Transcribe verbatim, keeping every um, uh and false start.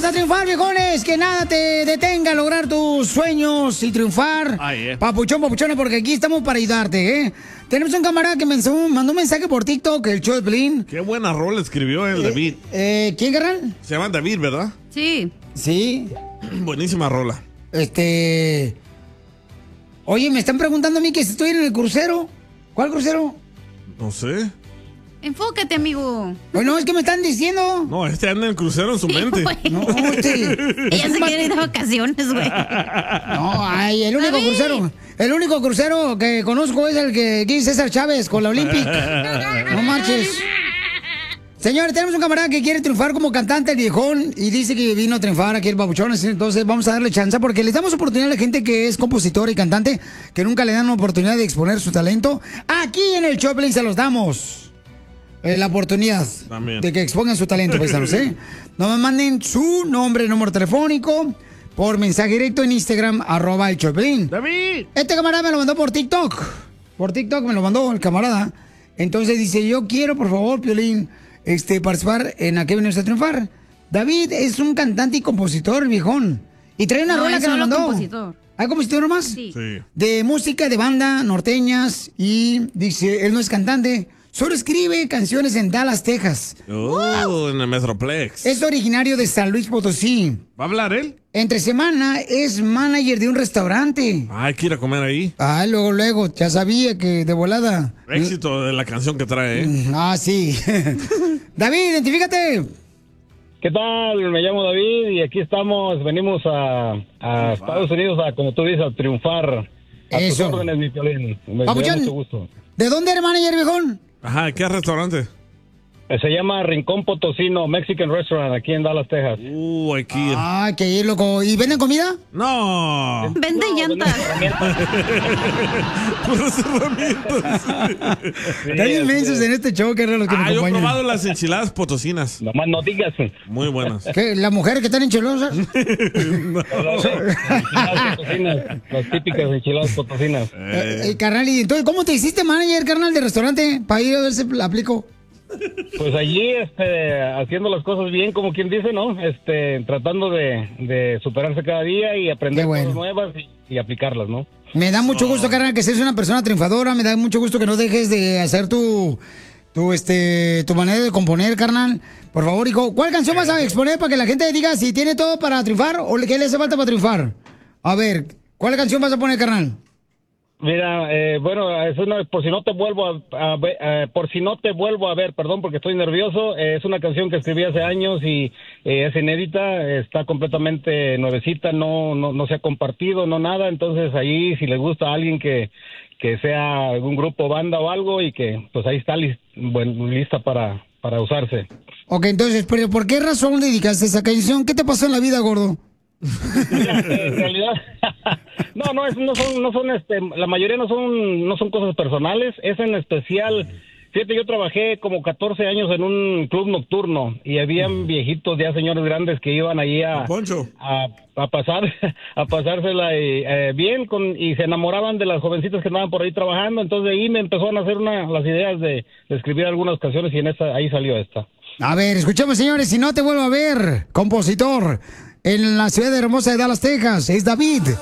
Vamos a triunfar, viejones. Que nada te detenga a lograr tus sueños y triunfar. Ay, eh. Papuchón, papuchones, porque aquí estamos para ayudarte, ¿eh? Tenemos un camarada que me mandó un mensaje por TikTok, el show de Pelín. Qué buena rola escribió el Eh, David. Eh, ¿Quién, carnal? Se llama David, ¿verdad? Sí. Sí. Buenísima rola. Este... Oye, me están preguntando a mí que si estoy en el crucero. ¿Cuál crucero? No sé. Enfócate, amigo. Bueno, es que me están diciendo. No, este anda en el crucero en su Sí, mente. güey. No, este... Ella se quiere ir de vacaciones, güey. No, ay, el único David. crucero, el único crucero que conozco es el que dice César Chávez con la Olympic. No marches. Señores, tenemos un camarada que quiere triunfar como cantante, el viejón, y dice que vino a triunfar aquí el Babuchón, entonces vamos a darle chance porque les damos oportunidad a la gente que es compositor y cantante, que nunca le dan una oportunidad de exponer su talento. Aquí en el Choplin se los damos. Eh, la oportunidad También. de que expongan su talento, paisanos, ¿eh? No me manden su nombre, número telefónico por mensaje directo en Instagram, arroba el Choplin. ¡David! Este camarada me lo mandó por TikTok. Por TikTok me lo mandó el camarada. Entonces dice, yo quiero, por favor, Piolín, este, participar en ¿A qué venimos a triunfar? David es un cantante y compositor, viejón. Y trae una No, rola es que me solo mandó. compositor. ¿Hay compositor nomás? Sí. Sí. De música de banda, norteñas. Y dice, él no es cantante, solo escribe canciones en Dallas, Texas. Oh, en el Metroplex. Es originario de San Luis Potosí. ¿Va a hablar él? Entre semana es manager de un restaurante. Ah, hay que ir a comer ahí. Ah, luego, luego, ya sabía que de volada. Éxito de la canción que trae, ¿eh? Ah, sí. David, identifícate. ¿Qué tal? Me llamo David y aquí estamos, venimos a, a Estados Unidos a, como tú dices, a triunfar. A Eso. tus órdenes, mi Piolín. Me, me da Papuchón. mucho gusto. ¿De dónde eres manager, viejón? Ajá, ¿qué restaurante? Eh, Se llama Rincón Potosino Mexican Restaurant aquí en Dallas, Texas. Uh, hay que ir. Ah, que ir, loco. ¿Y venden comida? No. Vende llantas. Puras herramientas. Están inmensos en este show, que los que nos Ah, yo he acompañan. probado las enchiladas potosinas. Nomás no digas. Muy buenas. ¿Qué? ¿Las mujeres que están enchilosas? Enchiladas potosinas, las típicas enchiladas potosinas. Eh, eh, carnal, ¿y entonces cómo te hiciste manager, carnal, de restaurante? Para ir a ver si la aplico. Pues allí, este, haciendo las cosas bien, como quien dice, ¿no? Este, tratando de, de superarse cada día y aprender Qué bueno. cosas nuevas y, y aplicarlas, ¿no? Me da mucho gusto, carnal, que seas una persona triunfadora. Me da mucho gusto que no dejes de hacer tu, tu, este, tu manera de componer, carnal. Por favor, hijo, ¿cuál canción vas a exponer para que la gente diga si tiene todo para triunfar o qué le hace falta para triunfar? A ver, ¿cuál canción vas a poner, carnal? Mira, eh, bueno, es una, por si no te vuelvo a, a ver, eh, por si no te vuelvo a ver, perdón, porque estoy nervioso, eh, es una canción que escribí hace años y eh, es inédita, está completamente nuevecita, no, no, no se ha compartido, no nada, entonces ahí si le gusta a alguien que, que sea algún grupo, banda o algo y que pues ahí está lis, bueno, lista para, para usarse. Ok, entonces, pero ¿por qué razón dedicaste esa canción? ¿Qué te pasó en la vida, gordo? En realidad, no, no, es, no son, no son, este, la mayoría no son, no son cosas personales, es en especial. Fíjate, yo trabajé como catorce años en un club nocturno y habían viejitos, ya señores grandes que iban allí a, Poncho. a, a pasar, a pasársela y, eh, bien con, y se enamoraban de las jovencitas que andaban por ahí trabajando, entonces de ahí me empezó a nacer una, las ideas de, de escribir algunas canciones y en esta, ahí salió esta. A ver, escuchemos, señores, si no te vuelvo a ver, compositor, en la ciudad hermosa de Dallas, Texas, es David.